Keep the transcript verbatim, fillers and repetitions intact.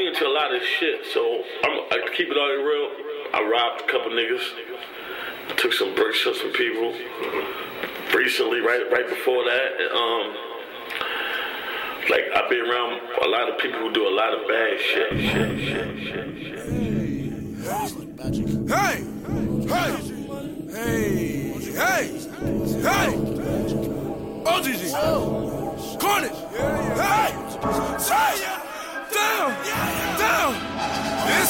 be into a lot of shit, so I'm, I keep it all real. I robbed a couple niggas, took some bricks from some people. Recently, right, right before that, um, like I've been around a lot of people who do a lot of bad shit, shit, shit, shit, shit. Hey, hey, hey, hey, hey, O G G, Carnage, hey, hey, damn.